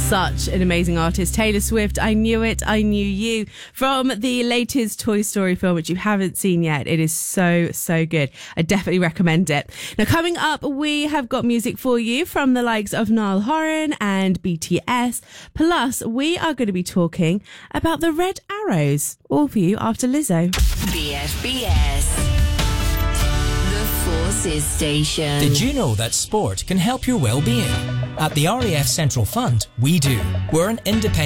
Such an amazing artist. Taylor Swift, I Knew It, I Knew You, from the latest Toy Story film, which you haven't seen yet. It is so good. I definitely recommend it. Now, coming up, we have got music for you from the likes of Niall Horan and BTS. Plus, we are going to be talking about the Red Arrows. All for you after Lizzo. BFBS. The Forces Station. Did you know that sport can help your well-being? At the RAF Central Fund, we do. We're an independent